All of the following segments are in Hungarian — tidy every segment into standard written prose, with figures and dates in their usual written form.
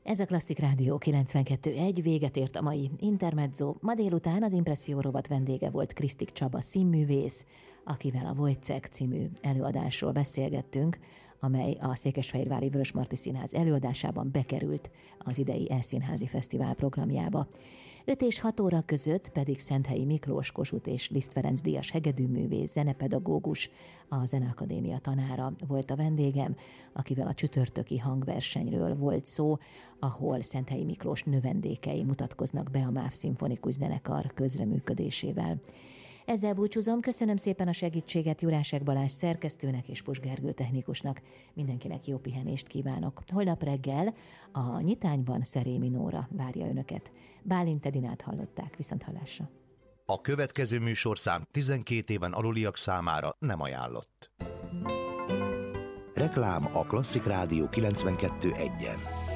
Ez a Klasszik Rádió 92.1, véget ért a mai Intermezzo. Ma délután az Impresszió rovat vendége volt Krisztik Csaba színművész, akivel a Wojciech című előadásról beszélgettünk, amely a Székesfehérvári Vörösmarty Színház előadásában bekerült az idei E-színházi fesztivál programjába. 5 és 6 óra között pedig Szenthelyi Miklós, Kossuth és Liszt Ferenc díjas hegedűművész, zenepedagógus, a Zeneakadémia tanára volt a vendégem, akivel a csütörtöki hangversenyről volt szó, ahol Szenthelyi Miklós növendékei mutatkoznak be a MÁV Szimfonikus Zenekar közreműködésével. Ezzel búcsúzom, köszönöm szépen a segítséget Jurásek Balázs szerkesztőnek és Pus Gergő technikusnak. Mindenkinek jó pihenést kívánok. Holnap reggel a Nyitányban Szerémi Nóra várja önöket. Bálint Edinát hallották, viszonthallásra. A következő műsorszám 12 éven aluliak számára nem ajánlott. Reklám a Klasszik Rádió 92.1-en.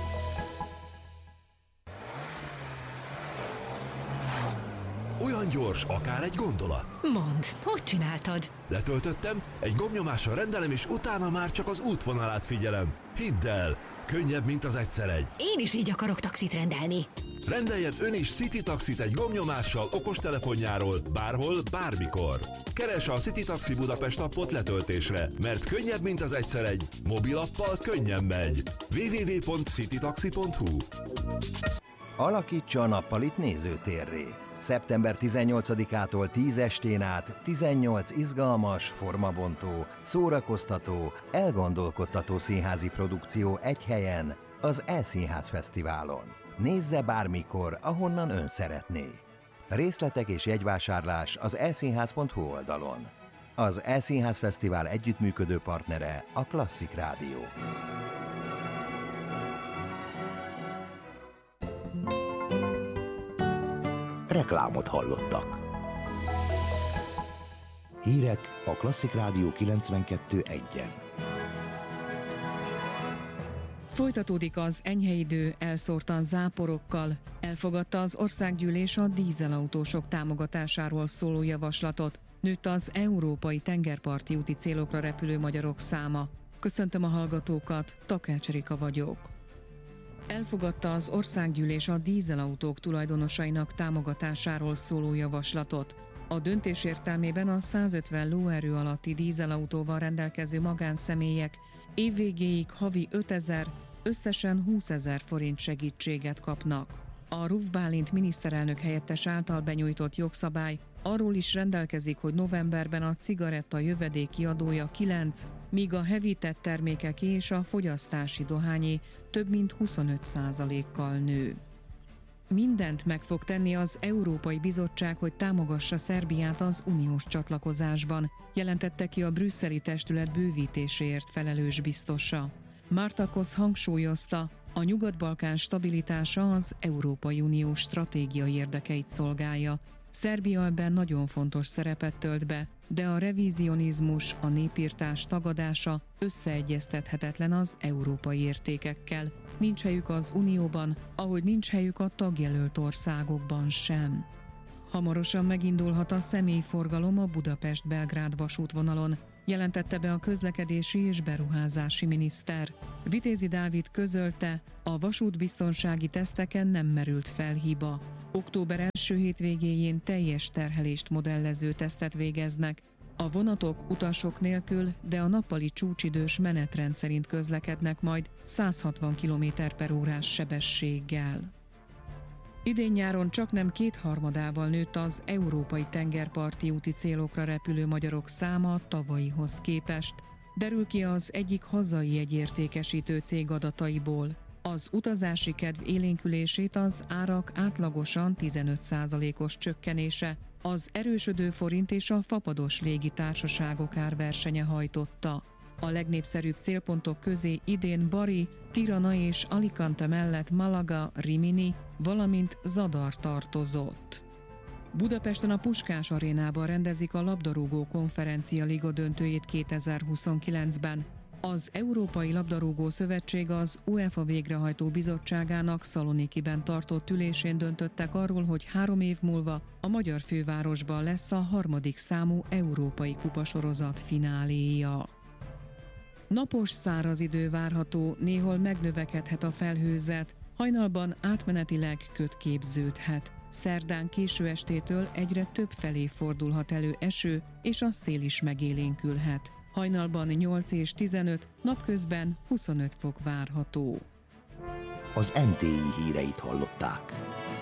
Olyan gyors, akár egy gondolat. Mondd, hogy csináltad? Letöltöttem, egy gombnyomással rendelem, és utána már csak az útvonalát figyelem. Hidd el, könnyebb, mint az egyszer egy. Én is így akarok taxit rendelni. Rendeljen ön is City Taxit egy gombnyomással okostelefonjáról, bárhol, bármikor. Keresse a City Taxi Budapest appot letöltésre, mert könnyebb, mint az egyszer egy. Mobilappal könnyen megy. www.citytaxi.hu. Alakítsa a nappalit nézőtérré. Szeptember 18-ától 10 estén át 18 izgalmas, formabontó, szórakoztató, elgondolkodtató színházi produkció egy helyen, az E-színház fesztiválon. Nézze bármikor, ahonnan ön szeretné. Részletek és jegyvásárlás az e-színház.hu oldalon. Az E-színház fesztivál együttműködő partnere a Klasszik Rádió. Reklámot hallottak. Hírek a Klasszik Rádió 92.1-en. Folytatódik az enyhe idő elszórtan záporokkal. Elfogadta az országgyűlés a dízelautósok támogatásáról szóló javaslatot. Nőtt az európai tengerparti úti célokra repülő magyarok száma. Köszöntöm a hallgatókat, Takács Erika vagyok. Elfogadta az országgyűlés a dízelautók tulajdonosainak támogatásáról szóló javaslatot. A döntés értelmében a 150 lóerő alatti dízelautóval rendelkező magánszemélyek évvégéig havi 5000, összesen 20 000 forint segítséget kapnak. A Ruf Bálint miniszterelnök helyettes által benyújtott jogszabály arról is rendelkezik, hogy novemberben a cigaretta jövedéki adója 9, míg a hevített termékeké és a fogyasztási dohányé több mint 25%-kal nő. Mindent meg fog tenni az Európai Bizottság, hogy támogassa Szerbiát az uniós csatlakozásban, jelentette ki a brüsszeli testület bővítéséért felelős biztosa. Marta Kosz hangsúlyozta, a Nyugat-Balkán stabilitása az Európai Unió stratégiai érdekeit szolgálja. Szerbia ebben nagyon fontos szerepet tölt be, de a revizionizmus, a népirtás tagadása összeegyeztethetetlen az európai értékekkel. Nincs helyük az Unióban, ahogy nincs helyük a tagjelölt országokban sem. Hamarosan megindulhat a személyforgalom a Budapest-Belgrád vasútvonalon, jelentette be a közlekedési és beruházási miniszter. Vitézi Dávid közölte, a vasútbiztonsági teszteken nem merült fel hiba. Október első hétvégéjén teljes terhelést modellező tesztet végeznek. A vonatok utasok nélkül, de a nappali csúcsidős menetrend szerint közlekednek majd 160 km/órás sebességgel. Idén-nyáron csaknem 2/3-ával nőtt az európai tengerparti úti célokra repülő magyarok száma a tavalyihoz képest. Derül ki az egyik hazai jegyértékesítő cég adataiból. Az utazási kedv élénkülését az árak átlagosan 15%-os csökkenése, az erősödő forint és a fapados légitársaságok árversenye hajtotta. A legnépszerűbb célpontok közé idén Bari, Tirana és Alicante mellett Malaga, Rimini, valamint Zadar tartozott. Budapesten a Puskás Arénában rendezik a labdarúgó konferencia liga döntőjét 2029-ben. Az Európai Labdarúgó Szövetség az UEFA végrehajtó bizottságának Szalonikiben tartott ülésén döntöttek arról, hogy 3 év múlva a magyar fővárosban lesz a 3. számú európai kupasorozat fináléja. Napos, száraz idő várható, néhol megnövekedhet a felhőzet, Hajnalban átmenetileg köd képződhet. Szerdán késő estétől egyre több felé fordulhat elő eső, és a szél is megélénkülhet. Hajnalban 8 és 15, napközben 25 fok várható. Az MTI híreit hallották.